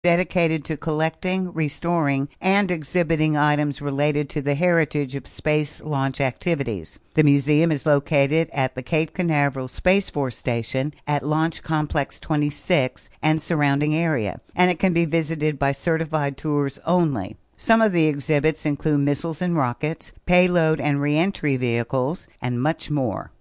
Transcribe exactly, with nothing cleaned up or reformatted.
dedicated to collecting, restoring, and exhibiting items related to the heritage of space launch activities. The museum is located at the Cape Canaveral Space Force Station at Launch Complex twenty-six and surrounding area, and it can be visited by certified tours only. Some of the exhibits include missiles and rockets, payload and reentry vehicles, and much more.